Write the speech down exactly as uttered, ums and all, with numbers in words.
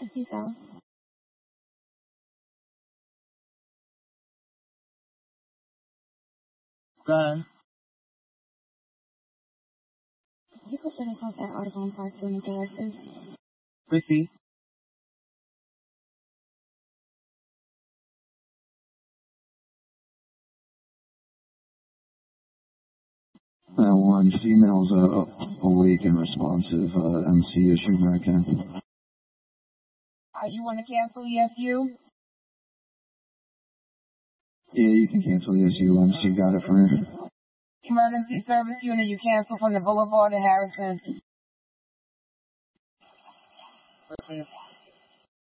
fifty-seven. Go ahead. You could send a call at Audubon Park to an directors. Chrissy. Uh, one, females uh, awake and responsive, uh, M C issue, American. Uh, you want to cancel E S U? Yeah, you can cancel the S U, M C got it for me. Emergency service unit, you cancel from the Boulevard to Harrison. Perfect.